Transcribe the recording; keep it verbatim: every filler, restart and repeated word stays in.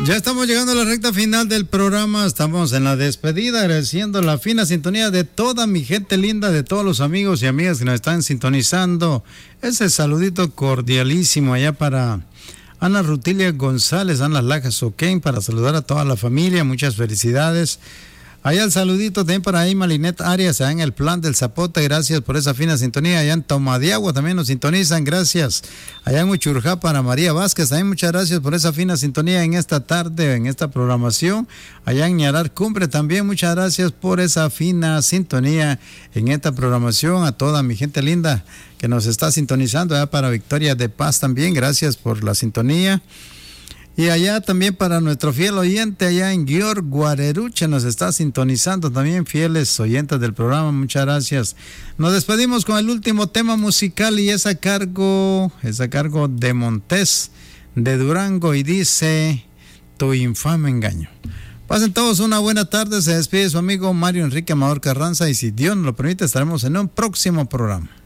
Ya estamos llegando a la recta final del programa, estamos en la despedida, agradeciendo la fina sintonía de toda mi gente linda, de todos los amigos y amigas que nos están sintonizando. Ese saludito cordialísimo allá para Ana Rutilia González, Ana Lajas Oquén, para saludar a toda la familia, muchas felicidades. Allá el saludito también para Ima Linet Arias, allá en el Plan del Zapote, gracias por esa fina sintonía. Allá en Tomadiagua también nos sintonizan, gracias. Allá en Uchurjá para María Vázquez, también muchas gracias por esa fina sintonía en esta tarde, en esta programación. Allá en Ñarar Cumbre también, muchas gracias por esa fina sintonía en esta programación. A toda mi gente linda que nos está sintonizando, allá para Victoria de Paz también, gracias por la sintonía. Y allá también para nuestro fiel oyente, allá en Guior Guareruche, nos está sintonizando también, fieles oyentes del programa, muchas gracias. Nos despedimos con el último tema musical y es a cargo, es a cargo de Montés, de Durango, y dice, Tu infame engaño. Pasen todos una buena tarde, se despide su amigo Mario Enrique Amador Carranza y si Dios nos lo permite estaremos en un próximo programa.